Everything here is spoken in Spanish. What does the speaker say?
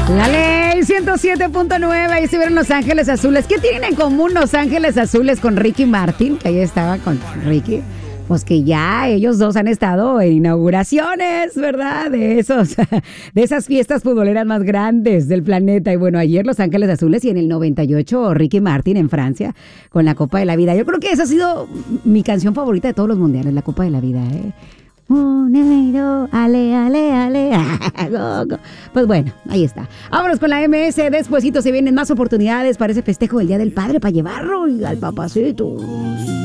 La ley 107.9, ahí estuvieron Los Ángeles Azules. ¿Qué tienen en común Los Ángeles Azules con Ricky Martin? Que ahí estaba con Ricky. Pues que ya ellos dos han estado en inauguraciones, ¿verdad? De esas fiestas futboleras más grandes del planeta. Y bueno, ayer Los Ángeles Azules y en el 98 Ricky Martin en Francia con la Copa de la Vida. Yo creo que esa ha sido mi canción favorita de todos los mundiales, la Copa de la Vida, ¿eh? Ale, ale, ale. Go, go. Pues bueno, ahí está. Vámonos con la MS. Despuesito se vienen más oportunidades para ese festejo del Día del Padre para llevarlo al papacito.